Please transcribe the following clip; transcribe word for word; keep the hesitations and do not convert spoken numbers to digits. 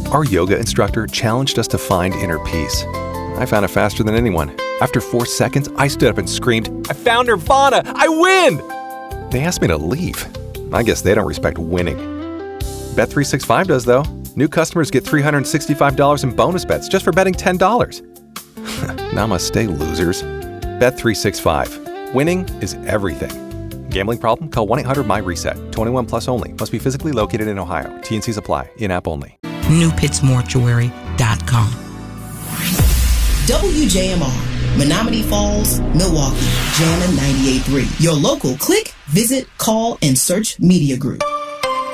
Our yoga instructor challenged us to find inner peace. I found it faster than anyone. After four seconds, I stood up and screamed, "I found Nirvana! I win!" They asked me to leave. I guess they don't respect winning. Bet three sixty-five does, though. New customers get three hundred sixty-five dollars in bonus bets just for betting ten dollars. Namaste, losers. Bet three sixty-five. Winning is everything. Gambling problem? Call one eight hundred M Y reset. twenty-one plus only. Must be physically located in Ohio. T N Cs apply. In-app only. New Pits Mortuary dot com. W J M R, Menominee Falls, Milwaukee, Jammin' ninety-eight point three. Your local click, visit, call, and search media group.